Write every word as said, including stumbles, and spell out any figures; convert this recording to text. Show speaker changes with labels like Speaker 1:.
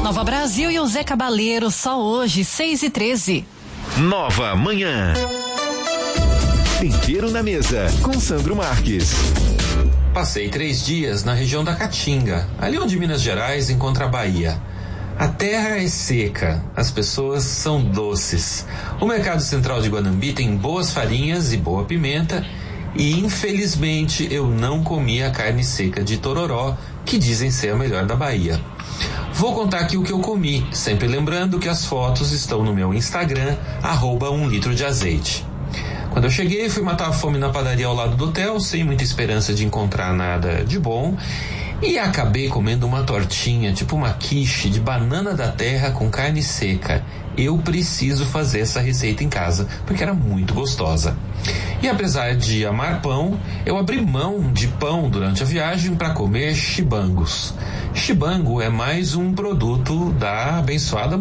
Speaker 1: Nova Brasil e o Zé Cabaleiro, só hoje, seis e treze.
Speaker 2: Nova Manhã. Tempero na mesa, com Sandro Marques.
Speaker 3: Passei três dias na região da Caatinga, ali onde Minas Gerais encontra a Bahia. A terra é seca, as pessoas são doces. O Mercado Central de Guanambi tem boas farinhas e boa pimenta. E infelizmente eu não comi a carne seca de Tororó, que dizem ser a melhor da Bahia. Vou contar aqui o que eu comi, sempre lembrando que as fotos estão no meu Instagram, arroba um litro de azeite. Quando eu cheguei, fui matar a fome na padaria ao lado do hotel, sem muita esperança de encontrar nada de bom, e acabei comendo uma tortinha, tipo uma quiche de banana da terra com carne seca. Eu preciso fazer essa receita em casa, porque era muito gostosa. E apesar de amar pão, eu abri mão de pão durante a viagem para comer chibangos. Chibango é mais um produto da abençoada